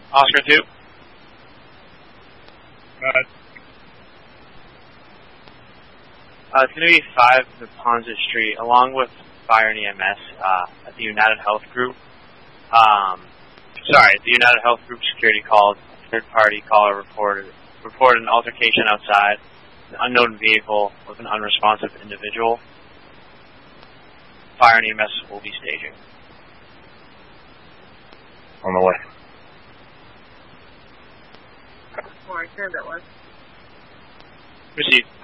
Oscar 2. It's going to be 5 Neponset Street, along with Fire and EMS at the United Health Group. The United Health Group security called. A third-party caller reported an altercation outside an unknown vehicle with an unresponsive individual. Fire and EMS will be staging. On the way. More, that was. Received.